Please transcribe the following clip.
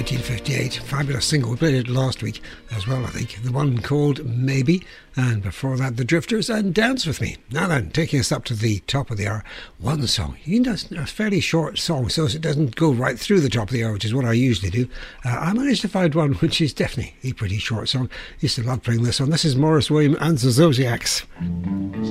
1958. Fabulous single. We played it last week as well, I think. The one called Maybe. And before that, The Drifters and Dance With Me. Now then, taking us up to the top of the hour, one song. You know, it's a fairly short song, so it doesn't go right through the top of the hour, which is what I usually do. I managed to find one which is definitely a pretty short song. Used to love playing this one. This is Maurice William and the Zodiacs.